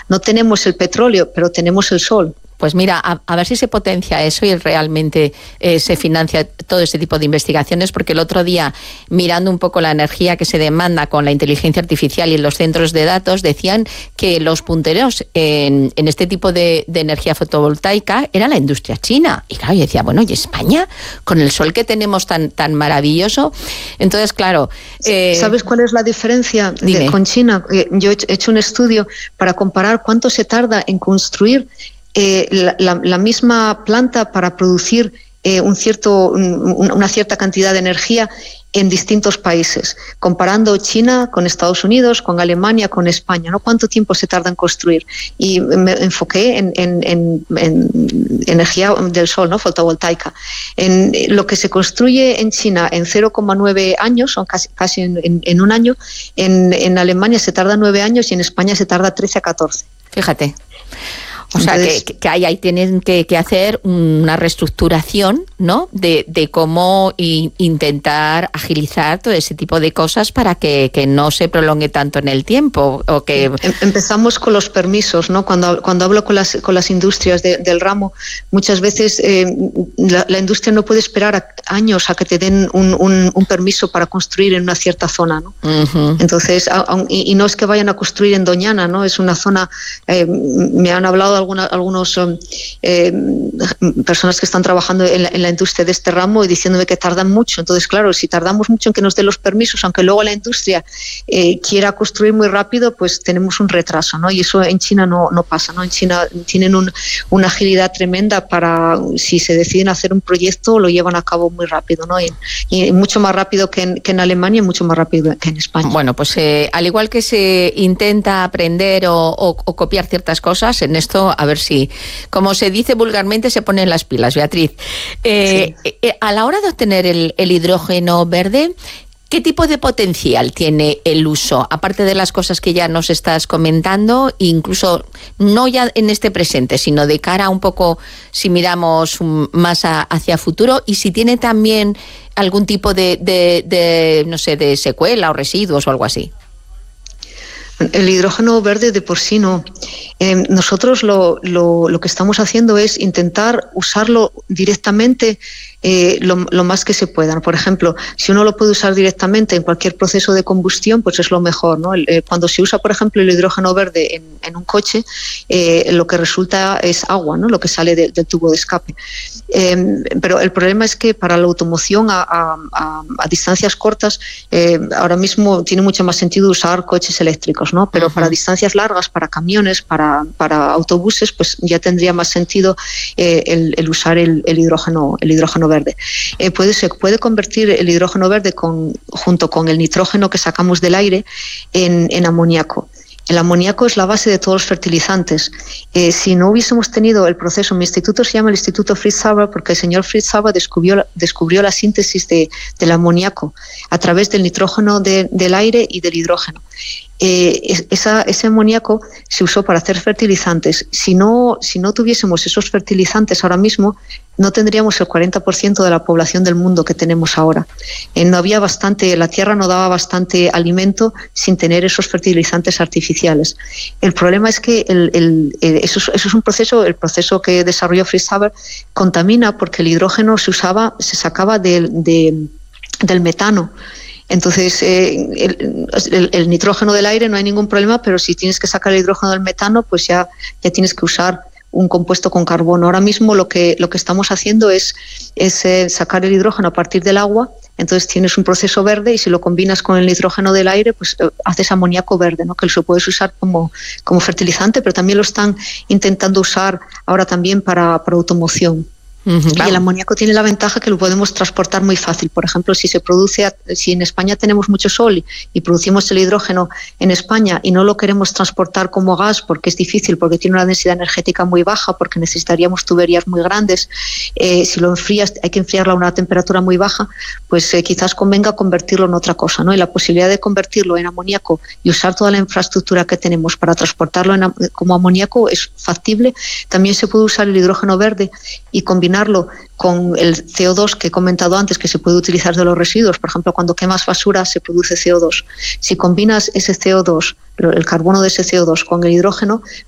No tenemos el petróleo, pero tenemos el sol. Pues mira, a ver si se potencia eso y realmente se financia todo ese tipo de investigaciones, porque el otro día, mirando un poco la energía que se demanda con la inteligencia artificial y en los centros de datos, decían que los punteros en este tipo de energía fotovoltaica era la industria china. Y claro, yo decía, bueno, ¿y España? Con el sol que tenemos tan maravilloso. Entonces, claro... ¿Sabes cuál es la diferencia con China? Yo he hecho un estudio para comparar cuánto se tarda en construir la misma planta para producir una cierta cantidad de energía en distintos países, comparando China con Estados Unidos, con Alemania, con España, ¿no? ¿Cuánto tiempo se tarda en construir? Y me enfoqué en energía del sol, ¿no? Fotovoltaica. En lo que se construye en China en 0,9 años, son casi en un año, en Alemania se tarda 9 años y en España se tarda 13 a 14. Fíjate. O sea, que ahí tienen que hacer una reestructuración, ¿no? De cómo intentar agilizar todo ese tipo de cosas para que no se prolongue tanto en el tiempo. O que... Empezamos con los permisos, ¿no? Cuando hablo con las industrias del ramo, muchas veces la industria no puede esperar años a que te den un permiso para construir en una cierta zona, ¿no? Uh-huh. Entonces, y no es que vayan a construir en Doñana, ¿no? Es una zona, me han hablado algunos personas que están trabajando en la industria de este ramo y diciéndome que tardan mucho. Entonces, claro, si tardamos mucho en que nos den los permisos, aunque luego la industria quiera construir muy rápido, pues tenemos un retraso, ¿no? Y eso en China no pasa, ¿no? En China tienen una agilidad tremenda para, si se deciden hacer un proyecto, lo llevan a cabo muy rápido, ¿no? Y mucho más rápido que en Alemania y mucho más rápido que en España. Bueno, pues al igual que se intenta aprender o copiar ciertas cosas, en esto a ver si, como se dice vulgarmente, se ponen las pilas, Beatriz. Sí. A la hora de obtener el hidrógeno verde, ¿qué tipo de potencial tiene el uso? Aparte de las cosas que ya nos estás comentando, incluso no ya en este presente, sino de cara un poco, si miramos más hacia futuro, y si tiene también algún tipo de no sé, de secuela o residuos o algo así. El hidrógeno verde de por sí no. Nosotros lo que estamos haciendo es intentar usarlo directamente lo más que se pueda. Por ejemplo, si uno lo puede usar directamente en cualquier proceso de combustión, pues es lo mejor, ¿no? Cuando se usa, por ejemplo, el hidrógeno verde en un coche, lo que resulta es agua, ¿no? Lo que sale del tubo de escape. Pero el problema es que para la automoción a distancias cortas, ahora mismo tiene mucho más sentido usar coches eléctricos, ¿no? Pero para distancias largas, para camiones, para autobuses, pues ya tendría más sentido el usar el hidrógeno verde. Se puede convertir el hidrógeno verde junto con el nitrógeno que sacamos del aire en amoníaco. El amoníaco es la base de todos los fertilizantes. Si no hubiésemos tenido el proceso, mi instituto se llama el Instituto Fritz Sauer porque el señor Fritz Sauer descubrió la síntesis del amoníaco a través del nitrógeno del aire y del hidrógeno. Ese amoníaco se usó para hacer fertilizantes. Si no tuviésemos esos fertilizantes ahora mismo, no tendríamos el 40% de la población del mundo que tenemos ahora. La tierra no daba bastante alimento sin tener esos fertilizantes artificiales. El problema es que eso es un proceso, el proceso que desarrolló Fritz Sauer contamina porque el hidrógeno se sacaba del metano. Entonces, el nitrógeno del aire no hay ningún problema, pero si tienes que sacar el hidrógeno del metano, pues ya tienes que usar un compuesto con carbono. Ahora mismo lo que estamos haciendo es sacar el hidrógeno a partir del agua. Entonces tienes un proceso verde y si lo combinas con el nitrógeno del aire, pues haces amoníaco verde, ¿no? Que lo puedes usar como fertilizante, pero también lo están intentando usar ahora también para automoción. Claro. Y el amoníaco tiene la ventaja que lo podemos transportar muy fácil. Por ejemplo, si en España tenemos mucho sol y producimos el hidrógeno en España y no lo queremos transportar como gas porque es difícil, porque tiene una densidad energética muy baja, porque necesitaríamos tuberías muy grandes, si lo enfrías, hay que enfriarlo a una temperatura muy baja, pues quizás convenga convertirlo en otra cosa, ¿no? Y la posibilidad de convertirlo en amoníaco y usar toda la infraestructura que tenemos para transportarlo como amoníaco es factible. También se puede usar el hidrógeno verde y combinarlo con el CO2 que he comentado antes, que se puede utilizar de los residuos. Por ejemplo, cuando quemas basura se produce CO2. Si combinas ese CO2, el carbono de ese CO2 con el hidrógeno,